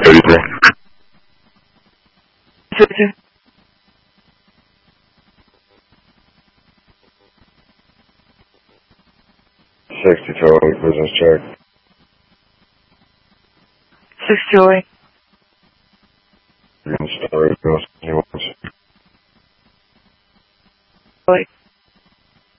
April. 62 business check. 628. Storage, he wants. Wait.